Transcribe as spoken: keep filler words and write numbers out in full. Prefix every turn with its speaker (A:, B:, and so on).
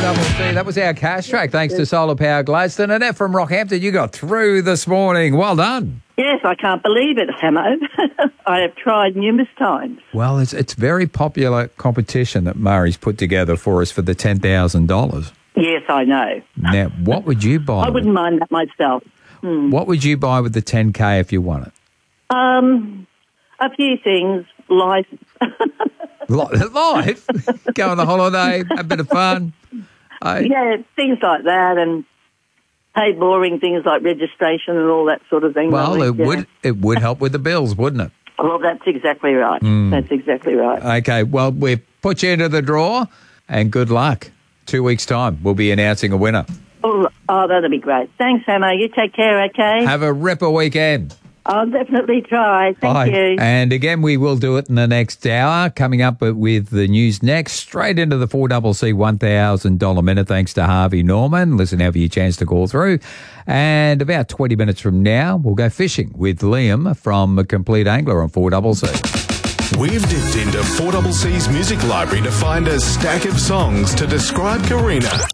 A: Double C. That was our cash track, thanks to Solar Power Gladstone. Annette from Rockhampton, you got through this morning. Well done.
B: Yes, I can't believe it, Hamo. I have tried numerous times.
A: Well, it's it's very popular competition that Murray's put together for us for the ten thousand dollars.
B: Yes, I know.
A: Now, what would you buy?
B: I wouldn't mind that myself. Hmm.
A: What would you buy with the ten K if you won it?
B: Um, a few things. Life.
A: Life? Go on a holiday, have a bit of fun. I...
B: Yeah, things like that, and pay boring things like registration and all that sort of thing.
A: Well,
B: really.
A: it
B: yeah.
A: would it would help with the bills, wouldn't it?
B: Well, that's exactly right.
A: Mm.
B: That's exactly right.
A: Okay, well, we've put you into the draw, and good luck. Two weeks' time, we'll be announcing a winner.
B: Oh, oh that'll be great. Thanks, Hamo. You take care, okay?
A: Have a ripper weekend.
B: I'll definitely try. Thank
A: Bye.
B: you.
A: And again, we will do it in the next hour. Coming up with the news next, straight into the four C C one thousand dollars minute, thanks to Harvey Norman. Listen, have you a chance to call through. And about twenty minutes from now, we'll go fishing with Liam from Complete Angler on four C C.
C: We've dipped into four C C's music library to find a stack of songs to describe Karina.